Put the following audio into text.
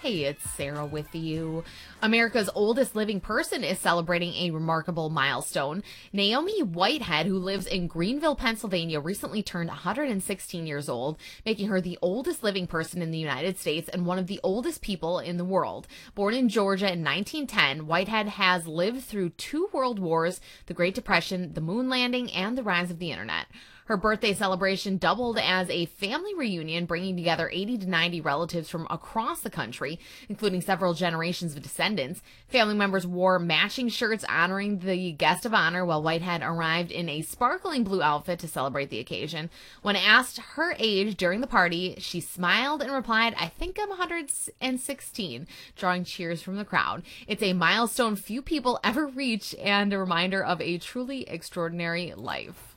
Hey, it's Sarah with you. America's oldest living person is celebrating a remarkable milestone. Naomi Whitehead, who lives in Greenville, Pennsylvania, recently turned 116 years old, making her the oldest living person in the United States and one of the oldest people in the world. Born in Georgia in 1910, Whitehead has lived through 2 world wars, the Great Depression, the moon landing, and the rise of the internet. Her birthday celebration doubled as a family reunion, bringing together 80 to 90 relatives from across the country, including several generations of descendants. Family members wore matching shirts honoring the guest of honor, while Whitehead arrived in a sparkling blue outfit to celebrate the occasion. When asked her age during the party, she smiled and replied, "I think I'm 116, drawing cheers from the crowd. It's a milestone few people ever reach and a reminder of a truly extraordinary life.